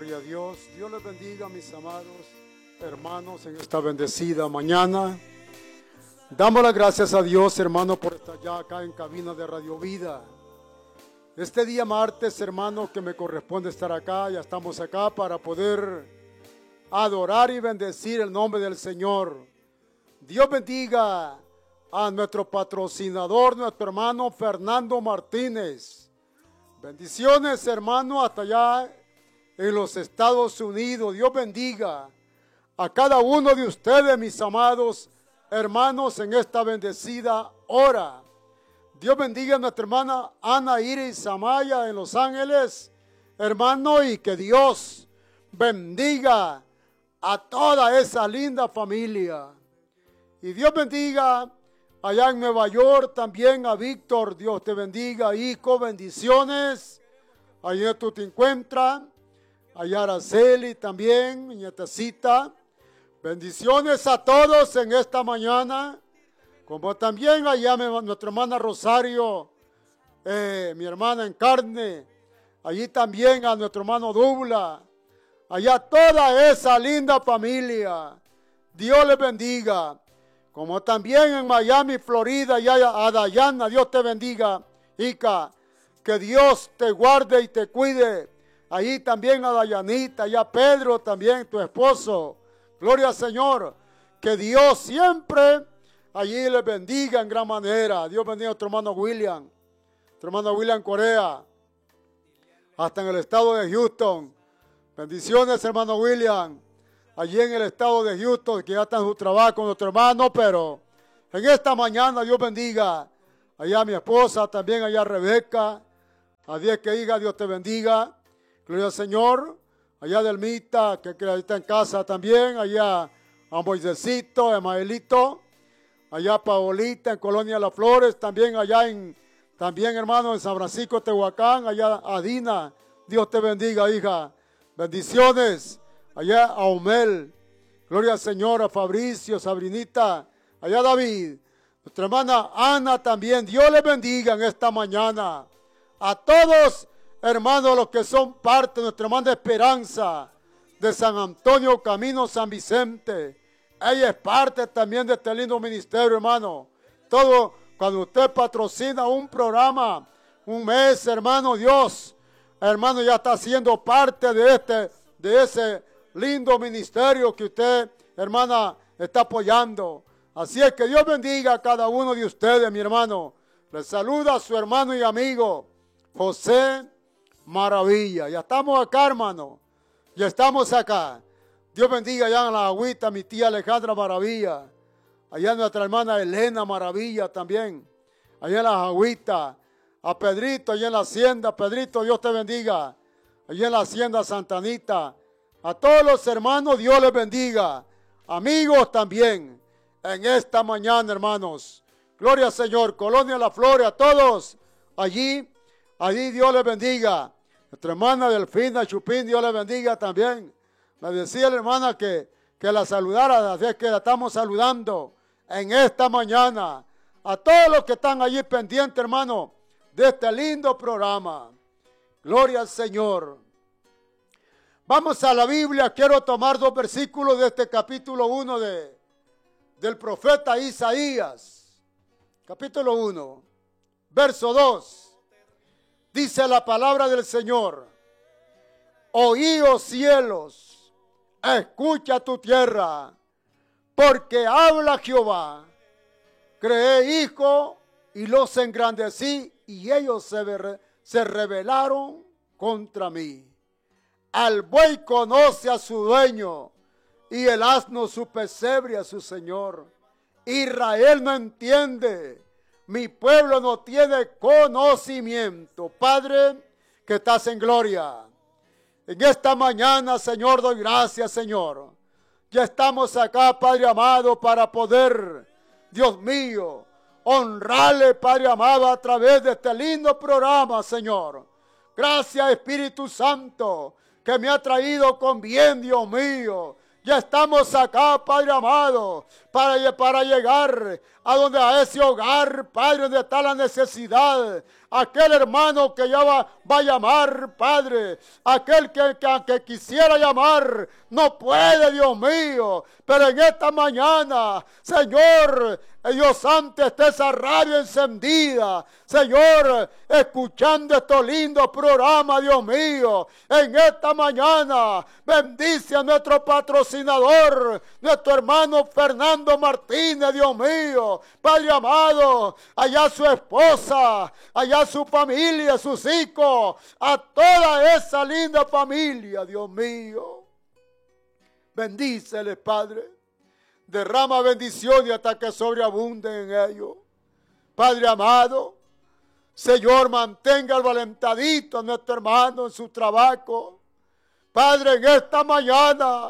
Gloria a Dios. Dios les bendiga, mis amados hermanos, en esta bendecida mañana. Damos las gracias a Dios, hermano, por estar ya acá en cabina de Radio Vida. Este día martes, hermano, que me corresponde estar acá, ya estamos acá para poder adorar y bendecir el nombre del Señor. Dios bendiga a nuestro patrocinador, nuestro hermano Fernando Martínez. Bendiciones, hermano, hasta allá en los Estados Unidos. Dios bendiga a cada uno de ustedes, mis amados hermanos, en esta bendecida hora. Dios bendiga a nuestra hermana Ana Iris Amaya en Los Ángeles, hermano, y que Dios bendiga a toda esa linda familia. Y Dios bendiga allá en Nueva York también a Víctor. Dios te bendiga, hijo, bendiciones. Allá tú te encuentras. Allá Araceli también, mi nietecita. Bendiciones a todos en esta mañana. Como también allá nuestra hermana Rosario, mi hermana en carne. Allí también a nuestro hermano Dubla. Allá toda esa linda familia. Dios les bendiga. Como también en Miami, Florida, allá a Dayana. Dios te bendiga, hija. Que Dios te guarde y te cuide. Allí también a Dayanita, allá a Pedro también, tu esposo. Gloria al Señor. Que Dios siempre allí les bendiga en gran manera. Dios bendiga a nuestro hermano William. Nuestro hermano William Corea. Hasta en el estado de Houston. Bendiciones, hermano William. Allí en el estado de Houston, que ya está en su trabajo con nuestro hermano, pero en esta mañana Dios bendiga. Allá a mi esposa, también allá a Rebeca. A Dios que diga, Dios te bendiga. Gloria al Señor. Allá a Delmita, que está en casa también. Allá a Moisésito, a Maelito. Allá a Paolita, en Colonia Las Flores. También allá también hermano, en San Francisco, Tehuacán. Allá a Dina. Dios te bendiga, hija. Bendiciones. Allá a Omel. Gloria al Señor, a Fabricio, Sabrinita. Allá a David. Nuestra hermana Ana también. Dios les bendiga en esta mañana. A todos, hermanos, los que son parte de nuestra hermana Esperanza de San Antonio, Camino San Vicente. Ella es parte también de este lindo ministerio, hermano. Todo, cuando usted patrocina un programa, un mes, hermano, Dios, hermano, ya está siendo parte de ese lindo ministerio que usted, hermana, está apoyando. Así es que Dios bendiga a cada uno de ustedes, mi hermano. Les saluda a su hermano y amigo José Maravilla. Ya estamos acá, hermano. Ya estamos acá. Dios bendiga allá en la agüita mi tía Alejandra Maravilla. Allá nuestra hermana Elena Maravilla también. Allá en la agüita. A Pedrito, allá en la hacienda. Pedrito, Dios te bendiga. Allá en la hacienda Santa Anita. A todos los hermanos, Dios les bendiga. Amigos también. En esta mañana, hermanos. Gloria al Señor. Colonia Las Flores, a todos. Allí Dios les bendiga. Nuestra hermana Delfina Chupín, Dios les bendiga también. Me decía la hermana que la saludara, así es que la estamos saludando en esta mañana. A todos los que están allí pendientes, hermano, de este lindo programa. Gloria al Señor. Vamos a la Biblia. Quiero tomar 2 versículos de este capítulo 1 del profeta Isaías. Capítulo 1, verso 2. Dice la palabra del Señor: oí, oh cielos, escucha tu tierra, porque habla Jehová. Creé hijo y los engrandecí, y ellos se rebelaron contra mí. Al buey conoce a su dueño, y el asno su pesebre a su señor. Israel no entiende, mi pueblo no tiene conocimiento. Padre, que estás en gloria. En esta mañana, Señor, doy gracias, Señor. Ya estamos acá, Padre amado, para poder, Dios mío, honrarle, Padre amado, a través de este lindo programa, Señor. Gracias, Espíritu Santo, que me ha traído con bien, Dios mío. Ya estamos acá, Padre amado, para llegar a donde a ese hogar, Padre, donde está la necesidad. Aquel hermano que ya va a llamar, Padre. Aquel que quisiera llamar, no puede, Dios mío. Pero en esta mañana, Señor, Dios Santo, esté esa radio encendida. Señor, escuchando estos lindos programas, Dios mío. En esta mañana, bendice a nuestro patrocinador, nuestro hermano Fernando Martínez, Dios mío. Padre amado, allá su esposa, allá su familia, sus hijos, a toda esa linda familia, Dios mío. Bendíceles, Padre. Derrama bendiciones hasta que sobreabunden en ellos. Padre amado, Señor, mantenga el valentadito a nuestro hermano en su trabajo. Padre, en esta mañana,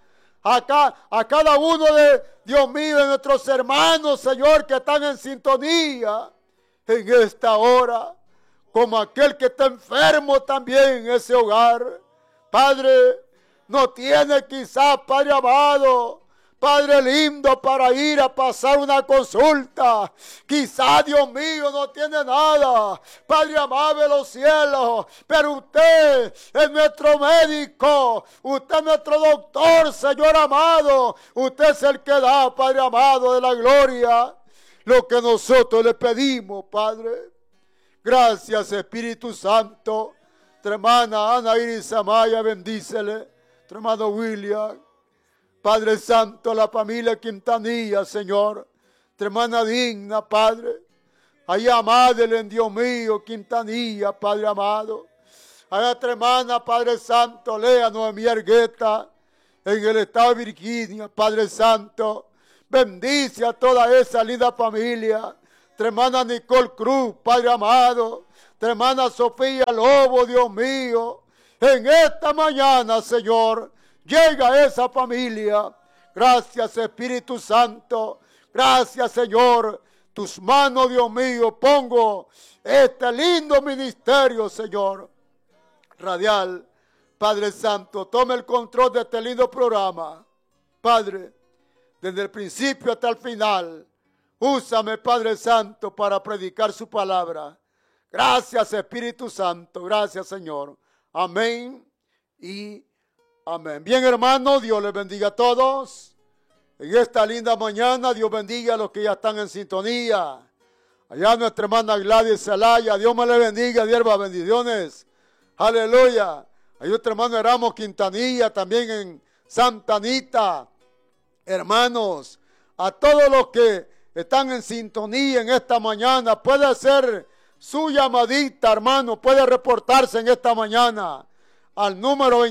a cada uno de, Dios mío, de nuestros hermanos, Señor, que están en sintonía en esta hora, como aquel que está enfermo también en ese hogar. Padre, no tiene quizás, Padre amado, Padre lindo, para ir a pasar una consulta. Quizás, Dios mío, no tiene nada. Padre amado de los cielos. Pero usted es nuestro médico. Usted es nuestro doctor, Señor amado. Usted es el que da, Padre amado, de la gloria lo que nosotros le pedimos, Padre. Gracias, Espíritu Santo. Tu hermana Ana Iris Amaya, bendícele. Tu hermano William. Padre Santo, la familia Quintanilla, Señor. Tu hermana Digna, Padre. Allá Madeleine, Dios mío, Quintanilla, Padre amado. Allá tu hermana, Padre Santo, Lea Noemí Argueta, en el estado de Virginia, Padre Santo. Bendice a toda esa linda familia. Tu hermana Nicole Cruz, Padre amado. Tu hermana Sofía Lobo, Dios mío. En esta mañana, Señor, llega a esa familia. Gracias, Espíritu Santo. Gracias, Señor. Tus manos, Dios mío, pongo este lindo ministerio, Señor. Radial. Padre Santo, tome el control de este lindo programa. Padre, desde el principio hasta el final, úsame, Padre Santo, para predicar su palabra. Gracias, Espíritu Santo. Gracias, Señor. Amén y amén. Bien, hermanos, Dios les bendiga a todos. En esta linda mañana, Dios bendiga a los que ya están en sintonía. Allá nuestra hermana Gladys Zelaya, Dios me le bendiga, Dios bendiciones. Aleluya. Hay otro hermano Ramos Quintanilla, también en Santa Anita. Hermanos, a todos los que están en sintonía en esta mañana, puede hacer su llamadita, hermano, puede reportarse en esta mañana al número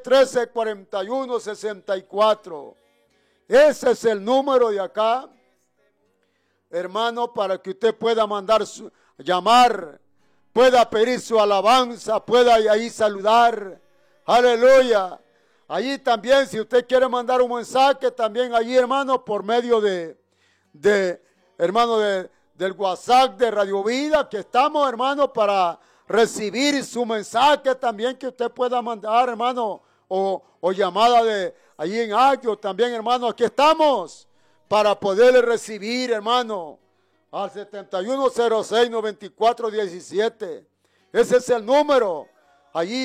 2613-4164. Ese es el número de acá, hermano, para que usted pueda mandar llamar, pueda pedir su alabanza, pueda ahí saludar. Aleluya. Allí también, si usted quiere mandar un mensaje, también allí, hermano, por medio hermano, del WhatsApp de Radio Vida, que estamos, hermano, para recibir su mensaje también que usted pueda mandar, hermano, o llamada de allí en Agio también, hermano. Aquí estamos para poderle recibir, hermano, al 7106-9417. Ese es el número. Allí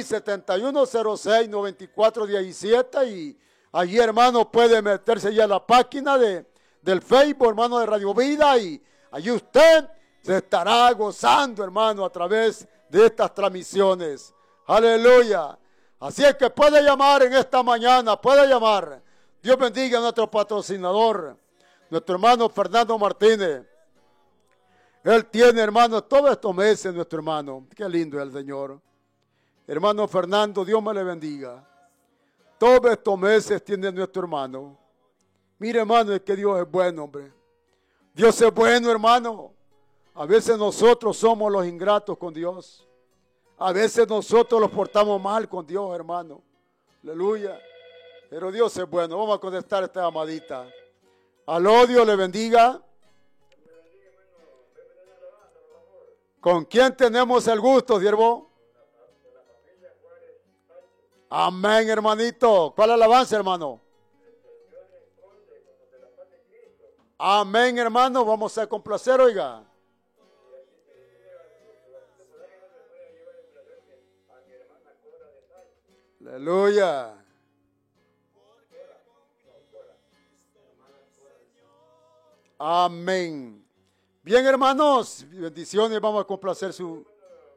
7106-9417 y allí, hermano, puede meterse ya a la página del Facebook, hermano, de Radio Vida, y allí usted se estará gozando, hermano, a través de estas transmisiones. Aleluya. Así es que puede llamar en esta mañana, puede llamar. Dios bendiga a nuestro patrocinador, nuestro hermano Fernando Martínez. Él tiene, hermano, todos estos meses, nuestro hermano. Qué lindo es el Señor. Hermano Fernando, Dios me le bendiga. Todos estos meses tiene nuestro hermano. Mire, hermano, es que Dios es bueno, hombre. Dios es bueno, hermano. A veces nosotros somos los ingratos con Dios. A veces nosotros los portamos mal con Dios, hermano. Aleluya. Pero Dios es bueno. Vamos a contestar esta llamadita. Aló, Dios le bendiga. ¿Con quién tenemos el gusto, siervo? Amén, hermanito. ¿Cuál alabanza, hermano? Amén, hermano. Vamos a complacer, oiga. Aleluya. Amén. Bien, hermanos, bendiciones. Vamos a complacer su...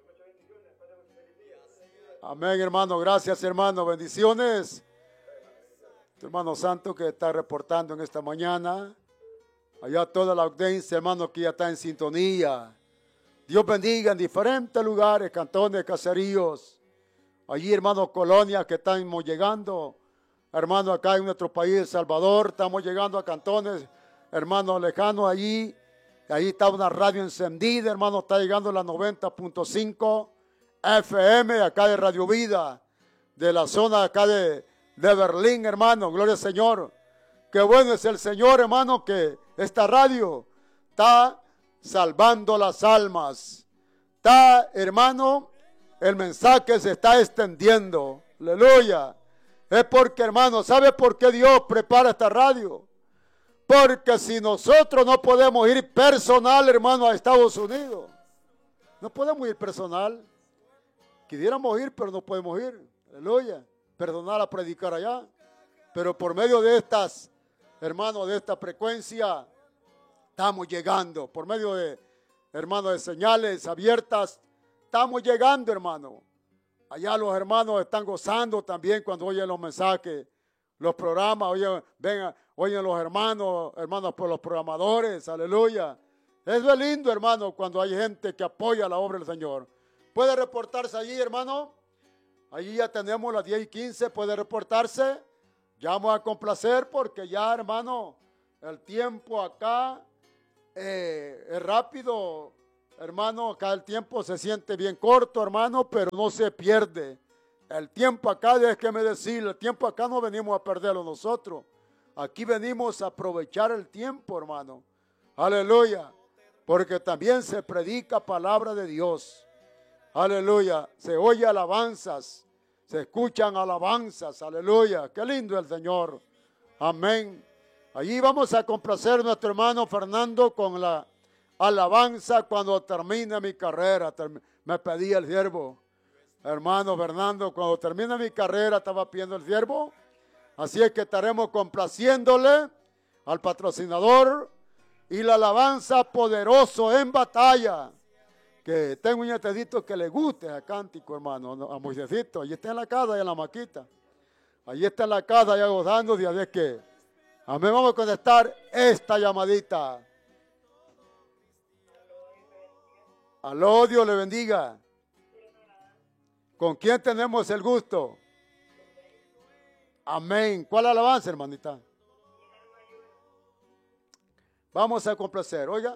Amén, hermano. Gracias, hermano. Bendiciones. Tu hermano santo que está reportando en esta mañana. Allá toda la audiencia, hermano, que ya está en sintonía. Dios bendiga en diferentes lugares, cantones, caseríos. Allí, hermano, colonias que estamos llegando. Hermano, acá en nuestro país, El Salvador, estamos llegando a cantones, hermano, lejanos allí. Ahí está una radio encendida, hermano, está llegando la 90.5 FM, acá de Radio Vida, de la zona acá de Berlín, hermano, gloria al Señor. Qué bueno es el Señor, hermano, que esta radio está salvando las almas. Está, hermano, el mensaje se está extendiendo. Aleluya. Es porque, hermano, ¿sabe por qué Dios prepara esta radio? Porque si nosotros no podemos ir personal, hermano, a Estados Unidos, no podemos ir personal. Quisiéramos ir, pero no podemos ir. Aleluya. Personal a predicar allá. Pero por medio de estas, hermano, de esta frecuencia, estamos llegando. Por medio de, hermano, de señales abiertas, estamos llegando, hermano. Allá los hermanos están gozando también cuando oyen los mensajes, los programas, oyen los hermanos por los programadores, aleluya. Eso es lindo, hermano, cuando hay gente que apoya la obra del Señor. ¿Puede reportarse allí, hermano? Allí ya tenemos las 10:15, puede reportarse. Ya vamos a complacer porque ya, hermano, el tiempo acá es rápido. Hermano, acá el tiempo se siente bien corto, hermano, pero no se pierde. El tiempo acá, déjeme decir, el tiempo acá no venimos a perderlo nosotros. Aquí venimos a aprovechar el tiempo, hermano. Aleluya. Porque también se predica palabra de Dios. Aleluya. Se oye alabanzas. Se escuchan alabanzas. Aleluya. Qué lindo el Señor. Amén. Allí vamos a complacer a nuestro hermano Fernando con la alabanza cuando termine mi carrera. Me pedía el siervo. Hermano Fernando, cuando termine mi carrera estaba pidiendo el siervo. Así es que estaremos complaciéndole al patrocinador y la alabanza poderoso en batalla. Que tengo un nietecito que le guste ese cántico, hermano, a Moisésito. Allí está en la casa y en la maquita. Allí está en la casa ya gozando de que. Amén, vamos a contestar esta llamadita. Aló, Dios le bendiga. ¿Con quién tenemos el gusto? Amén. ¿Cuál alabanza, hermanita? Vamos a complacer, oiga.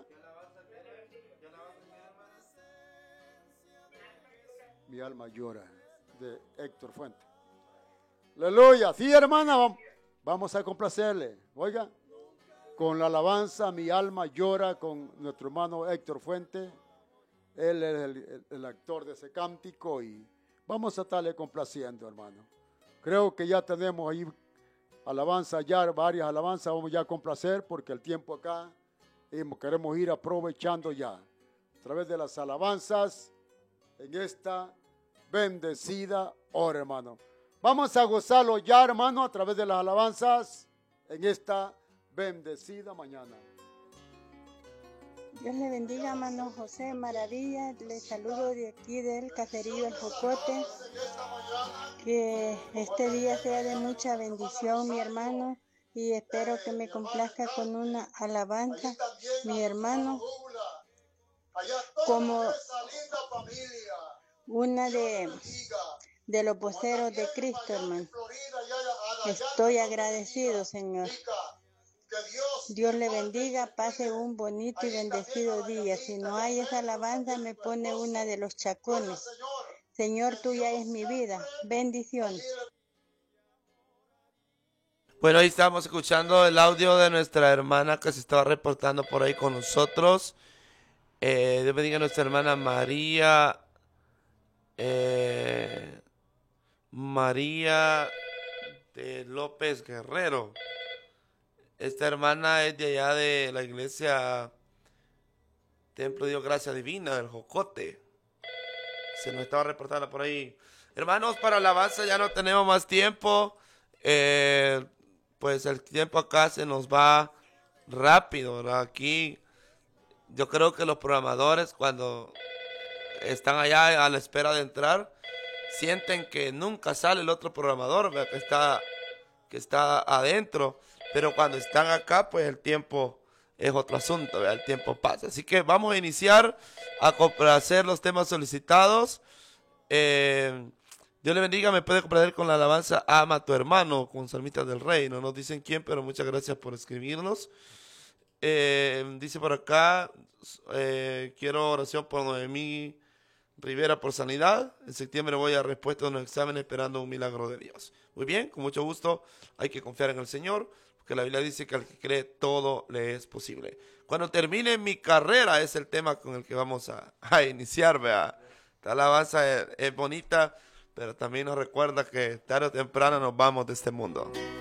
Mi alma llora, de Héctor Fuente. Aleluya. Sí, hermana, vamos a complacerle. Oiga, con la alabanza Mi alma llora con nuestro hermano Héctor Fuente. Él es el actor de ese cántico y vamos a estarle complaciendo, hermano. Creo que ya tenemos ahí alabanza, ya varias alabanzas, vamos ya a complacer porque el tiempo acá queremos ir aprovechando ya. A través de las alabanzas en esta bendecida hora, hermano. Vamos a gozarlo ya, hermano, a través de las alabanzas en esta bendecida mañana. Dios le bendiga, hermano José Maravilla. Le saludo de aquí del caserío El Jocote. Que este día sea de mucha bendición, mi hermano. Y espero que me complazca con una alabanza, mi hermano, como una de los voceros de Cristo, hermano. Estoy agradecido, Señor. Dios le bendiga, pase un bonito y bendecido día. Si no hay esa alabanza, me pone una de los chacones. Señor, tuya es mi vida. Bendiciones. Bueno, ahí estamos escuchando el audio de nuestra hermana que se estaba reportando por ahí con nosotros. Dios bendiga a nuestra hermana María. María de López Guerrero. Esta hermana es de allá de la iglesia Templo de Dios Gracia Divina del Jocote. Se nos estaba reportando por ahí. Hermanos, para alabanza ya no tenemos más tiempo. Pues el tiempo acá se nos va rápido, ¿verdad? Aquí yo creo que los programadores cuando están allá a la espera de entrar sienten que nunca sale el otro programador, ¿verdad? que está adentro, pero cuando están acá pues el tiempo es otro asunto, ¿verdad? El tiempo pasa. Así que vamos a iniciar a complacer los temas solicitados. Dios le bendiga, me puede complacer con la alabanza Ama a tu hermano, con Salmistas del Rey. No nos dicen quién, pero muchas gracias por escribirnos. Dice por acá, quiero oración por Noemí Rivera por sanidad. En septiembre voy a respuesta de unos exámenes esperando un milagro de Dios. Muy bien, con mucho gusto. Hay que confiar en el Señor, porque la Biblia dice que al que cree todo le es posible. Cuando termine mi carrera es el tema con el que vamos a iniciar, ¿verdad? Esta alabanza es bonita, pero también nos recuerda que tarde o temprano nos vamos de este mundo.